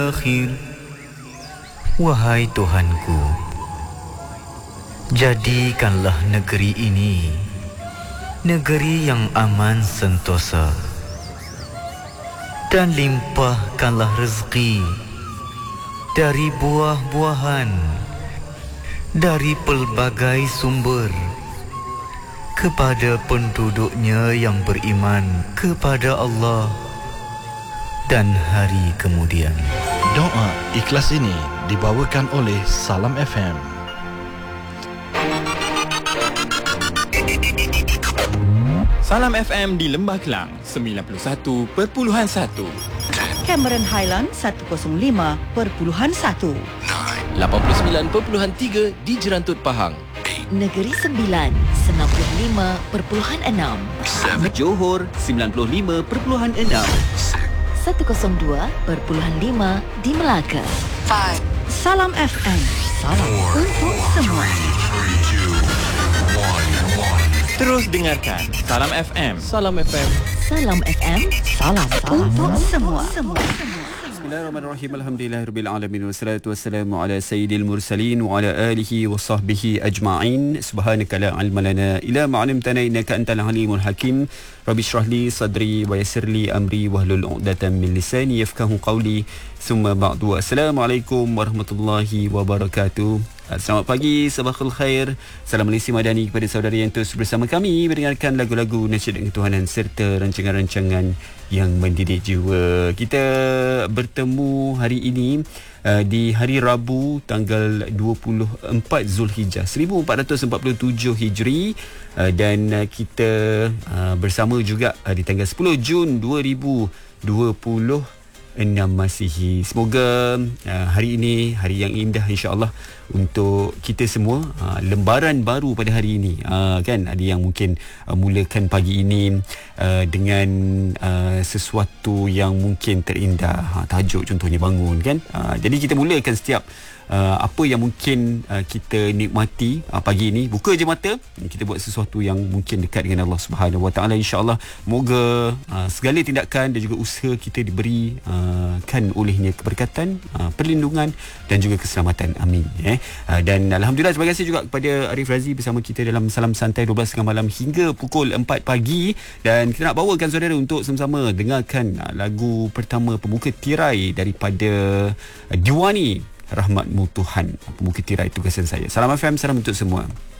akhir. Wahai Tuhanku, jadikanlah negeri ini negeri yang aman sentosa, dan limpahkanlah rezeki dari buah-buahan, dari pelbagai sumber, kepada penduduknya yang beriman kepada Allah dan hari kemudian. Doa ikhlas ini dibawakan oleh Salam FM. Salam FM di Lembah Kelang 91.1, Cameron Highland 105.1, 89.3 di Jerantut Pahang, Negeri Sembilan 95.6, Johor 95.6, 102.5 di Melaka. Salam FM. Salam untuk semua. terus dengarkan Salam FM. Salam FM. Salam FM. Salam untuk semua. Bismillahirrahmanirrahim. Alhamdulillahirabbil alamin wassalatu wassalamu ala sayyidil mursalin wa ala alihi wa sahbihi ajma'in. Subhanaka la ilma lana illa ma 'allamtana innaka antal alimul hakim. Rabbi shrah li sadri wa yassir li amri wahlul 'uqdatam min lisani yafqahu qawli. Summa ba'du. Assalamualaikum warahmatullahi wabarakatuh. Selamat pagi, sabahul khair. Salam Malaysia Madani kepada saudara yang terus bersama kami mendengarkan lagu-lagu nasyid ketuhanan serta rancangan-rancangan yang mendidik jiwa. Kita bertemu hari ini di hari Rabu tanggal 24 Zulhijjah 1447 Hijri, dan kita bersama juga di tanggal 10 Jun 2026 Masihi. Semoga hari ini hari yang indah insya-Allah untuk kita semua. Lembaran baru pada hari ini, kan ada yang mungkin mulakan pagi ini dengan sesuatu yang mungkin terindah, tajuk contohnya bangun, kan. Jadi kita mulakan setiap apa yang mungkin kita nikmati pagi ini. Buka je mata, kita buat sesuatu yang mungkin dekat dengan Allah Subhanahu Wa Taala, insya-Allah. Moga segala tindakan dan juga usaha kita diberi kan olehnya keberkatan, perlindungan dan juga keselamatan. Amin. Dan alhamdulillah, terima kasih juga kepada Arif Razi bersama kita dalam Salam Santai 12.30 malam hingga pukul 4 pagi. Dan kita nak bawakan saudara untuk sama-sama dengarkan lagu pertama pembuka tirai daripada Diwani Rahmatmu Tuhan. Pembuka tirai tugasan saya. Salam FM, salam untuk semua.